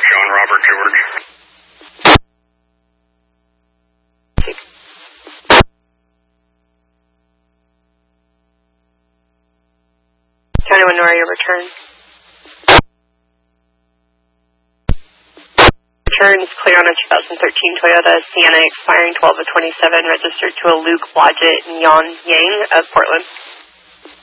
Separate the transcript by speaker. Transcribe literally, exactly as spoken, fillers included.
Speaker 1: John Robert George.
Speaker 2: twenty-one Nora, return. Return is clear on a two thousand thirteen Toyota Sienna expiring twelve of twenty-seven, registered to a Luke Blodgett and Yon Yang of Portland.